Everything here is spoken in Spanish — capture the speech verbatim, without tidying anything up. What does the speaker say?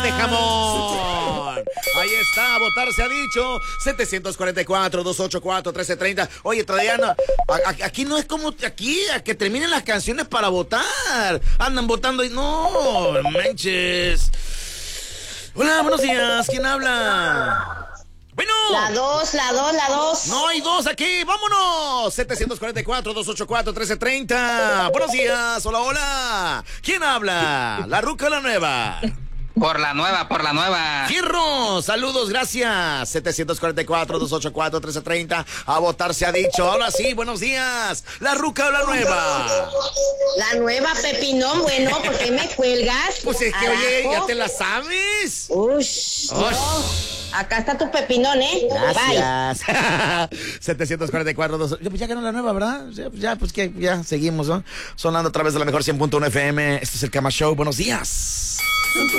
de jamón. Ahí está, a votar se ha dicho. setecientos cuarenta y cuatro, doscientos ochenta y cuatro, trece treinta. Oye, todavía no. A, a, aquí no es como aquí, a que terminen las canciones para votar. Andan votando y no, manches. Hola, buenos días. ¿Quién habla? Bueno. La dos, la dos, la dos. No hay dos aquí, vámonos. setecientos cuarenta y cuatro, doscientos ochenta y cuatro, trece treinta. Buenos días, hola, hola. ¿Quién habla? ¿La ruca o la nueva? Por la nueva, por la nueva. Fierro, saludos, gracias. setecientos cuarenta y cuatro, doscientos ochenta y cuatro, trece treinta. A votar se ha dicho. Ahora sí, buenos días. ¿La ruca o la nueva? La nueva, Pepinón, bueno, ¿por qué me cuelgas? Pues es que, Arajo. oye, ¿ya te la sabes? Ush, Ush. no. Acá está tu Pepinón, ¿eh? Gracias. setecientos cuarenta y cuatro, dos, pues ya ganó la nueva, ¿verdad? Ya, ya, pues que ya seguimos, ¿no? Sonando a través de la mejor cien punto uno F M. Este es el Cama Show. Buenos días.